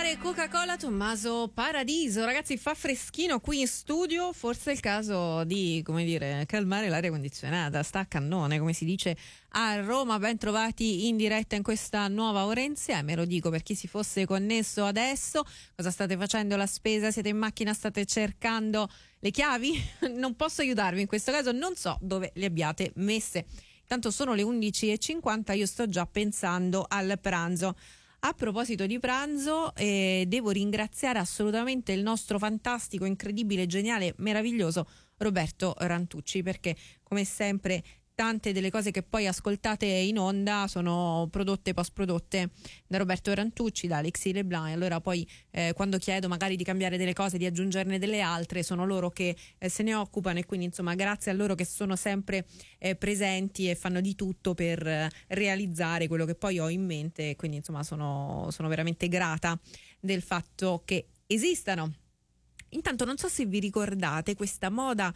ascoltare Coca-Cola Tommaso Paradiso. Ragazzi, fa freschino qui in studio, forse è il caso di, come dire, calmare l'aria condizionata. Sta a cannone, come si dice a Roma. Ben trovati in diretta in questa nuova ora insieme. Lo dico per chi si fosse connesso adesso. Cosa state facendo? La spesa? Siete in macchina? State cercando le chiavi? Non posso aiutarvi in questo caso, non so dove le abbiate messe. Tanto sono le 11:50, io sto già pensando al pranzo. A proposito di pranzo, devo ringraziare assolutamente il nostro fantastico, incredibile, geniale, meraviglioso Roberto Rantucci, perché come sempre tante delle cose che poi ascoltate in onda sono prodotte, post-prodotte da Roberto Rantucci, da Alexis Leblanc, e allora poi quando chiedo magari di cambiare delle cose, di aggiungerne delle altre, sono loro che se ne occupano, e quindi insomma grazie a loro che sono sempre presenti e fanno di tutto per realizzare quello che poi ho in mente, e quindi insomma sono veramente grata del fatto che esistano. Intanto non so se vi ricordate questa moda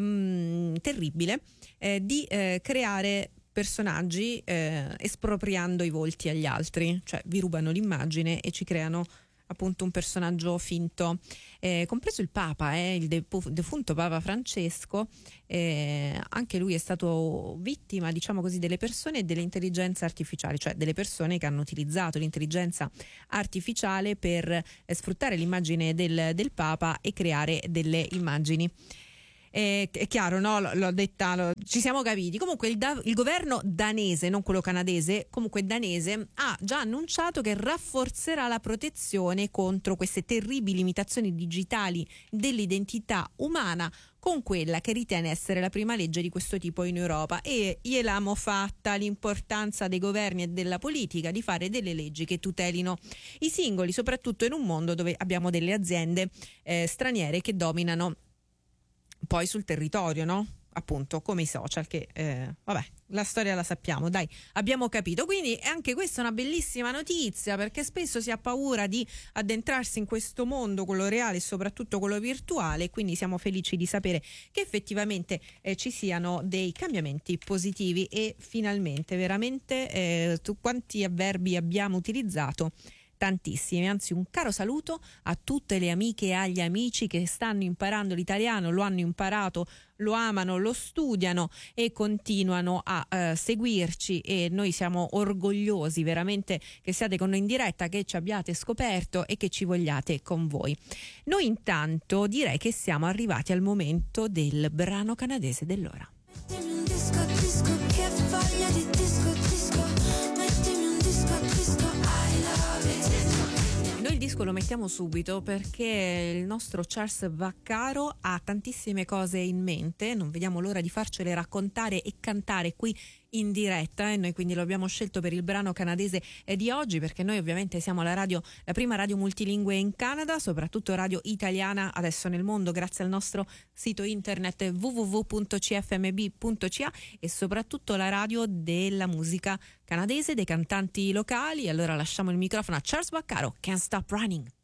terribile di creare personaggi espropriando i volti agli altri, cioè vi rubano l'immagine e ci creano appunto un personaggio finto, compreso il Papa, il defunto Papa Francesco, anche lui è stato vittima, diciamo così, delle persone e delle intelligenze artificiali, cioè delle persone che hanno utilizzato l'intelligenza artificiale per sfruttare l'immagine del Papa e creare delle immagini. È chiaro, no? L'ho detta, ci siamo capiti. Comunque il governo danese, non quello canadese, comunque danese, ha già annunciato che rafforzerà la protezione contro queste terribili imitazioni digitali dell'identità umana, con quella che ritiene essere la prima legge di questo tipo in Europa. E gliel'amo fatta l'importanza dei governi e della politica di fare delle leggi che tutelino i singoli, soprattutto in un mondo dove abbiamo delle aziende straniere che dominano poi sul territorio, no? Appunto come i social, che vabbè, la storia la sappiamo, dai, abbiamo capito. Quindi anche questa è una bellissima notizia, perché spesso si ha paura di addentrarsi in questo mondo, quello reale e soprattutto quello virtuale, quindi siamo felici di sapere che effettivamente ci siano dei cambiamenti positivi. E finalmente, veramente, quanti avverbi abbiamo utilizzato? Tantissimi, anzi un caro saluto a tutte le amiche e agli amici che stanno imparando l'italiano, lo hanno imparato, lo amano, lo studiano e continuano a seguirci, e noi siamo orgogliosi veramente che siate con noi in diretta, che ci abbiate scoperto e che ci vogliate con voi. Noi intanto direi che siamo arrivati al momento del brano canadese dell'ora. Mettimi un disco, disco, che voglia di disco, disco. Mettimi un disco, disco, I love it. Noi il disco lo mettiamo subito perché il nostro Charles Vaccaro ha tantissime cose in mente, non vediamo l'ora di farcele raccontare e cantare qui in diretta, e noi quindi lo abbiamo scelto per il brano canadese di oggi, perché noi ovviamente siamo la prima radio multilingue in Canada, soprattutto radio italiana adesso nel mondo, grazie al nostro sito internet www.cfmb.ca, e soprattutto la radio della musica canadese, dei cantanti locali. Allora lasciamo il microfono a Charles Vaccaro, Can't Stop Running.